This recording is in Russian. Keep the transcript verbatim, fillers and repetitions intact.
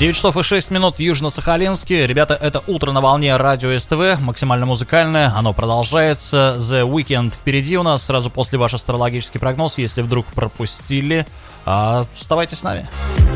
девять часов и шесть минут Южно-Сахалинске. Ребята, это утро на волне радио СТВ, максимально музыкальное, оно продолжается. The Weekend впереди у нас, сразу после ваш астрологический прогноз. Если вдруг пропустили, а, оставайтесь с нами.